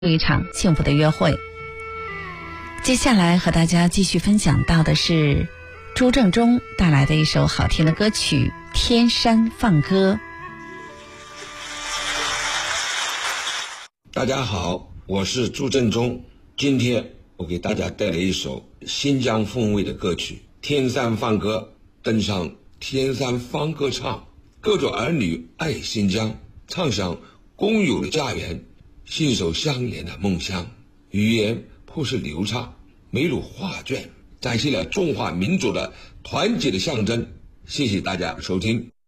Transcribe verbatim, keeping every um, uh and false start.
一场幸福的约会。接下来和大家继续分享到的是朱正中带来的一首好听的歌曲《天山放歌》。 大家好，我是朱正中，今天我给大家带来一首新疆风味的歌曲《天山放歌》，登上天山放歌唱，各种儿女爱新疆，唱响共有的家园，信手相连的梦乡。语言颇是流畅，美如画卷，展现了中华民族的团结的象征。谢谢大家收听。